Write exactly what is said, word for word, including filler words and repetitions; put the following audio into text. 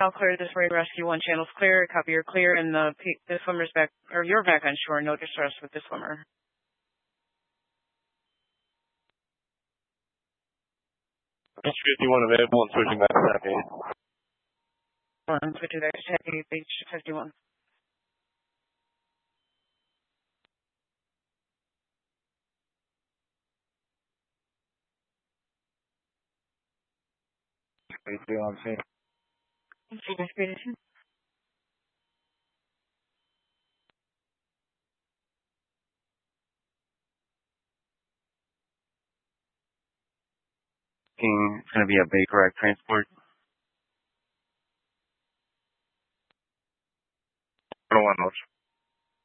I'll clear this Marine Rescue One. Channel's clear. Copy, you're clear, and the the swimmer's back, or you're back on shore. No distress with the swimmer. Beach fifty-one available and switching back to Tappy. One, switching back to Tappy, Beach fifty-one. fifty-one, see. Expedition. It's going to be a Baker Act transport. one oh one, Roach.